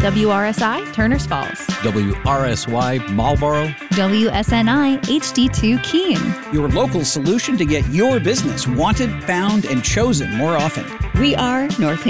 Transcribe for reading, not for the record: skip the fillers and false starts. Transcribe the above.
WRSI Turners Falls. WRSY Marlboro. WSNI HD2 Keene. Your local solution to get your business wanted, found, and chosen more often. We are Northampton.